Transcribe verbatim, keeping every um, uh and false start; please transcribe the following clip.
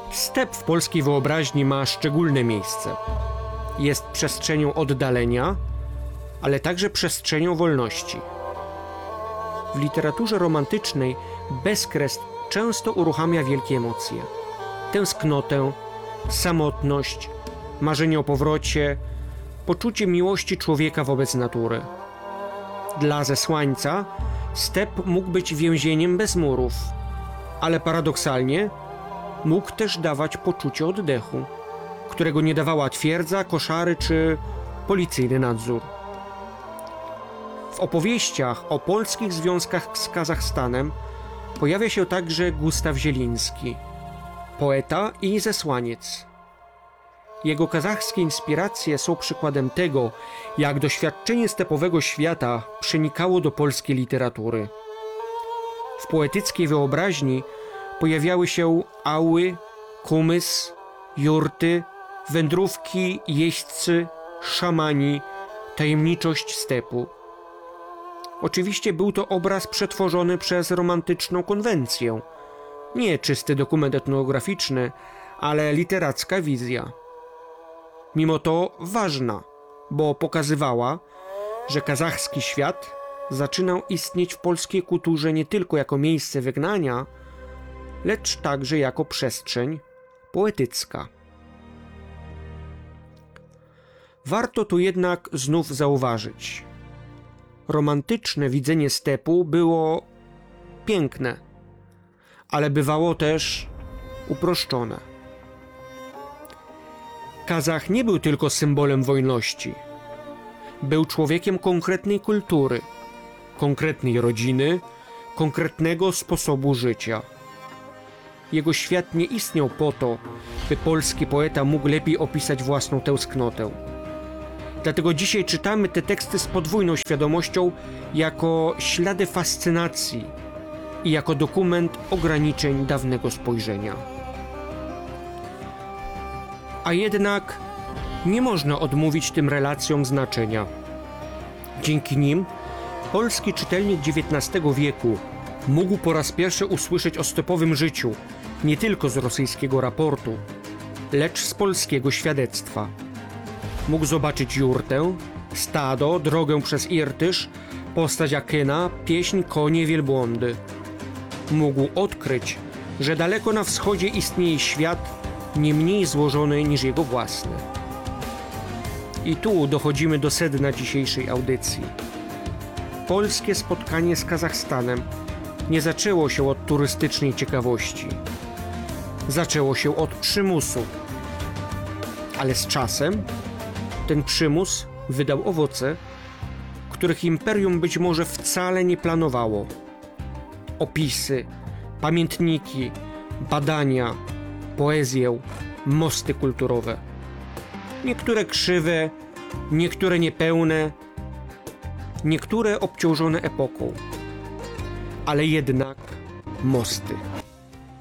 Step w polskiej wyobraźni ma szczególne miejsce. Jest przestrzenią oddalenia, ale także przestrzenią wolności. W literaturze romantycznej bezkres często uruchamia wielkie emocje. Tęsknotę, samotność, marzenie o powrocie, poczucie miłości człowieka wobec natury. Dla zesłańca step mógł być więzieniem bez murów, ale paradoksalnie mógł też dawać poczucie oddechu, którego nie dawała twierdza, koszary czy policyjny nadzór. W opowieściach o polskich związkach z Kazachstanem pojawia się także Gustaw Zieliński, poeta i zesłaniec. Jego kazachskie inspiracje są przykładem tego, jak doświadczenie stepowego świata przenikało do polskiej literatury. W poetyckiej wyobraźni pojawiały się ały, kumys, jurty, wędrówki, jeźdźcy, szamani, tajemniczość stepu. Oczywiście był to obraz przetworzony przez romantyczną konwencję. Nie czysty dokument etnograficzny, ale literacka wizja. Mimo to ważna, bo pokazywała, że kazachski świat zaczynał istnieć w polskiej kulturze nie tylko jako miejsce wygnania, lecz także jako przestrzeń poetycka. Warto tu jednak znów zauważyć: romantyczne widzenie stepu było piękne, ale bywało też uproszczone. Kazach nie był tylko symbolem wolności. Był człowiekiem konkretnej kultury, konkretnej rodziny, konkretnego sposobu życia. Jego świat nie istniał po to, by polski poeta mógł lepiej opisać własną tęsknotę. Dlatego dzisiaj czytamy te teksty z podwójną świadomością jako ślady fascynacji i jako dokument ograniczeń dawnego spojrzenia. A jednak nie można odmówić tym relacjom znaczenia. Dzięki nim polski czytelnik dziewiętnastego wieku mógł po raz pierwszy usłyszeć o stepowym życiu nie tylko z rosyjskiego raportu, lecz z polskiego świadectwa. Mógł zobaczyć jurtę, stado, drogę przez Irtysz, postać Akyna, pieśń, konie, wielbłądy. Mógł odkryć, że daleko na wschodzie istnieje świat nie mniej złożony niż jego własny. I tu dochodzimy do sedna dzisiejszej audycji. Polskie spotkanie z Kazachstanem nie zaczęło się od turystycznej ciekawości. Zaczęło się od przymusu. Ale z czasem ten przymus wydał owoce, których imperium być może wcale nie planowało. Opisy, pamiętniki, badania, poezję, mosty kulturowe. Niektóre krzywe, niektóre niepełne, niektóre obciążone epoką, ale jednak mosty.